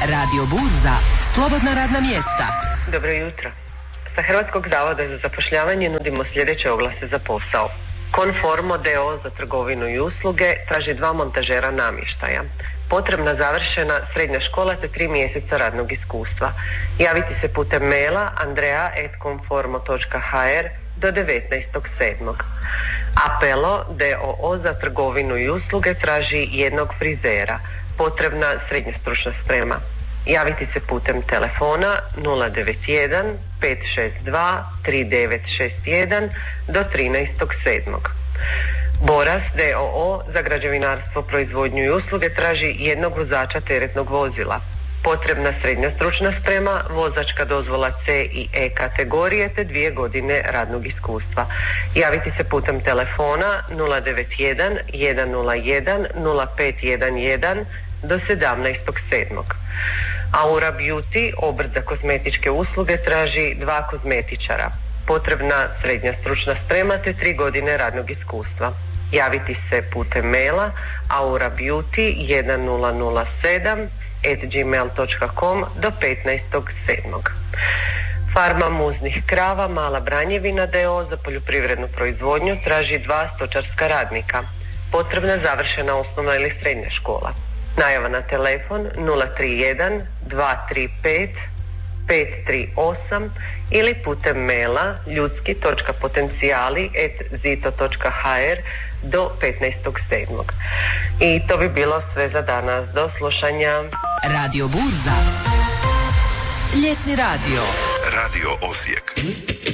Radio Burza, slobodna radna mjesta. Dobro jutro. Sa Hrvatskog zavoda za zapošljavanje nudimo sljedeće oglase za posao. Conformo d.o. za trgovinu i usluge traži 2 montažera namještaja. Potrebna završena srednja škola te 3 mjeseca radnog iskustva. Javiti se putem maila andrea@conformo.hr do 19.7. Apelo d.o.o. za trgovinu i usluge traži 1 frizera. Potrebna srednja stručna sprema. Javiti se putem telefona 091 562 3961 do 13.7. Boras d.o.o. za građevinarstvo, proizvodnju i usluge traži 1 vozača teretnog vozila. Potrebna srednja stručna sprema, vozačka dozvola C i E kategorije te 2 godine radnog iskustva. Javiti se putem telefona 091 101 0511 do 17.7. Aura Beauty, obrt za kozmetičke usluge, traži 2 kozmetičara. Potrebna srednja stručna sprema te 3 godine radnog iskustva. Javiti se putem maila aurabeauty1007@gmail.com do 15.7. Farma muznih krava Mala Branjevina d.o. za poljoprivrednu proizvodnju traži 2 stočarska radnika. Potrebna završena osnovna ili srednja škola. Najava na telefon 031 235 538 ili putem maila ljudski.potencijali@zito.hr do 15.7. I to bi bilo sve za danas. Do slušanja. Radio Burza. Ljetni radio. Radio Osijek.